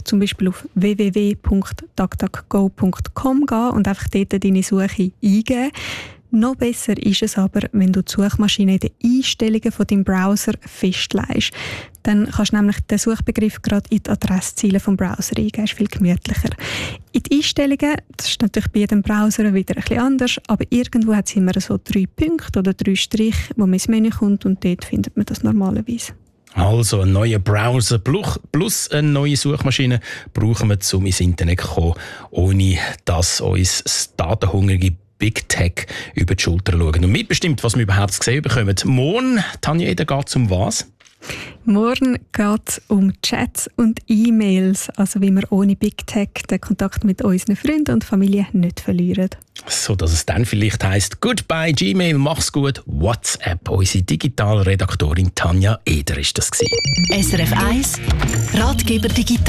zum Beispiel auf www.duckduckgo.com gehen und einfach dort deine Suche eingeben. Noch besser ist es aber, wenn du die Suchmaschine in den Einstellungen von deinem Browser festlegst. Dann kannst du nämlich den Suchbegriff gerade in die Adressziele vom Browser eingeben. Das ist viel gemütlicher. In die Einstellungen, das ist natürlich bei jedem Browser wieder ein bisschen anders, aber irgendwo hat es immer so 3 Punkte oder 3 Striche, wo man ins Menü kommt und dort findet man das normalerweise. Also ein neuer Browser plus eine neue Suchmaschine brauchen wir, um ins Internet zu kommen, ohne dass uns das datenhungrige Big Tech über die Schulter schauen und mitbestimmt, was wir überhaupt zu sehen bekommen. Morgen, Tanja, da geht es um was? Morgen geht es um Chats und E-Mails, also wie wir ohne Big Tech den Kontakt mit unseren Freunden und Familie nicht verlieren. So dass es dann vielleicht heisst, Goodbye Gmail, mach's gut, WhatsApp. Unsere Digitalredaktorin Tanja Eder ist das gewesen. SRF 1 Ratgeber Digital.